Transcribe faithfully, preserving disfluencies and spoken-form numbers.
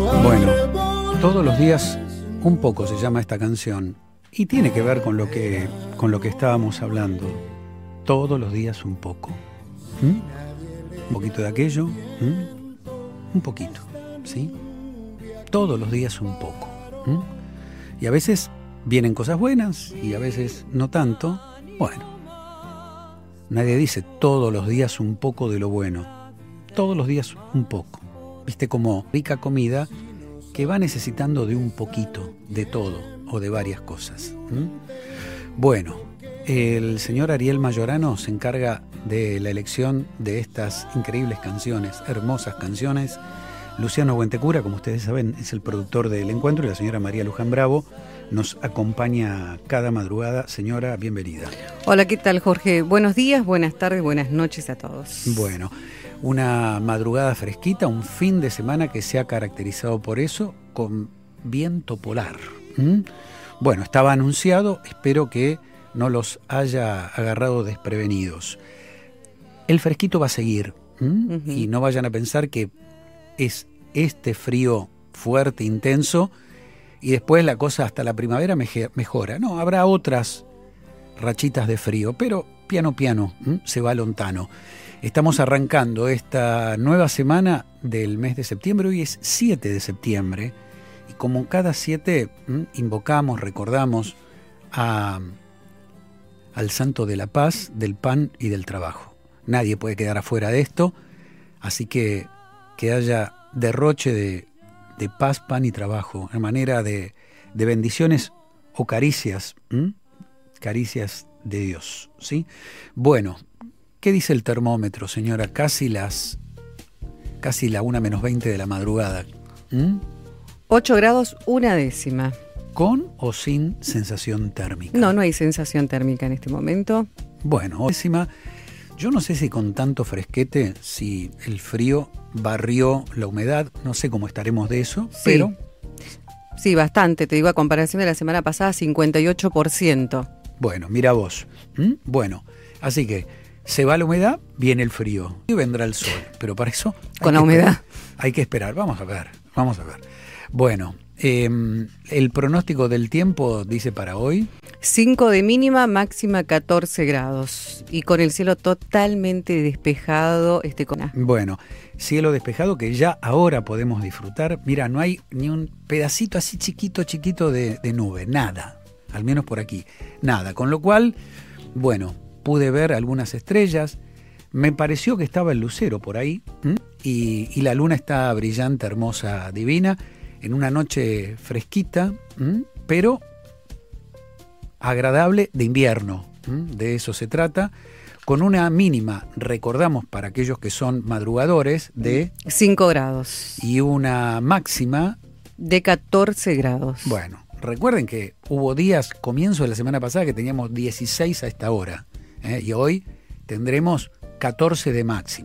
Bueno, todos los días un poco se llama esta canción y tiene que ver con lo que, con lo que estábamos hablando. Todos los días un poco. ¿Mm? Un poquito de aquello, ¿Mm? un poquito, ¿sí? Todos los días un poco. ¿Mm? Y a veces vienen cosas buenas y a veces no tanto. Bueno, nadie dice todos los días un poco de lo bueno. Todos los días un poco. Viste, como rica comida que va necesitando de un poquito de todo o de varias cosas. ¿Mm? Bueno, el señor Ariel Mayorano se encarga de la elección de estas increíbles canciones, hermosas canciones. Luciano Buentecura, como ustedes saben, es el productor del encuentro, y la señora María Luján Bravo nos acompaña cada madrugada. Señora, bienvenida. Hola, ¿qué tal, Jorge? Buenos días, buenas tardes, buenas noches a todos. Bueno, una madrugada fresquita, un fin de semana que se ha caracterizado por eso, con viento polar. ¿Mm? Bueno, estaba anunciado, espero que no los haya agarrado desprevenidos. El fresquito va a seguir, ¿Mm? uh-huh. y no vayan a pensar que es este frío fuerte, intenso, y después la cosa hasta la primavera mejora. No, habrá otras rachitas de frío, pero piano piano, ¿m? se va lontano. Estamos arrancando esta nueva semana del mes de septiembre. Hoy es siete de septiembre, y como cada siete ¿m? invocamos, recordamos a, al santo de la paz, del pan y del trabajo. Nadie puede quedar afuera de esto, así que que haya derroche de, de paz, pan y trabajo, en manera de, de bendiciones o caricias, ¿m? caricias de Dios, ¿sí? Bueno, ¿qué dice el termómetro, señora? Casi las, casi la una menos veinte de la madrugada. ¿Mm? ocho grados, una décima. ¿Con o sin sensación térmica? No, no hay sensación térmica en este momento. Bueno, décima. Yo no sé si con tanto fresquete, si el frío barrió la humedad, no sé cómo estaremos de eso, sí. pero... Sí, bastante, te digo, a comparación de la semana pasada, cincuenta y ocho por ciento. Bueno, mira vos. ¿Mm? Bueno, así que se va la humedad, viene el frío y vendrá el sol, pero para eso... Con la humedad. Esperar, hay que esperar, vamos a ver, vamos a ver. Bueno, eh, el pronóstico del tiempo dice para hoy... cinco de mínima, máxima catorce grados. Y con el cielo totalmente despejado. Este con... Bueno, cielo despejado que ya ahora podemos disfrutar. Mira, no hay ni un pedacito así chiquito, chiquito de, de nube. Nada, al menos por aquí. Nada, con lo cual, bueno, pude ver algunas estrellas. Me pareció que estaba el lucero por ahí. Y, y la luna está brillante, hermosa, divina. En una noche fresquita, ¿m? pero... agradable de invierno, de eso se trata, con una mínima, recordamos para aquellos que son madrugadores, de cinco grados y una máxima de catorce grados. Bueno, recuerden que hubo días, comienzo de la semana pasada, que teníamos dieciséis a esta hora, ¿eh? y hoy tendremos catorce de máxima.